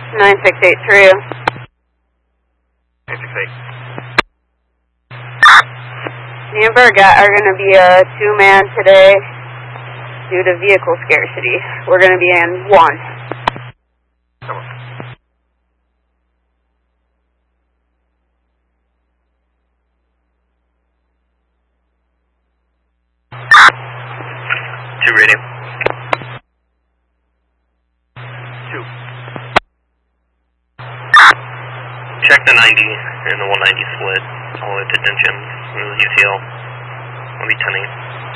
9683. 968. Me and Burgat are going to be a two-man today due to vehicle scarcity. We're going to be in one. Come on. Two radio. Two. Check the 90 and the 190 split all the way to detention. UCL. I'll be 10-8.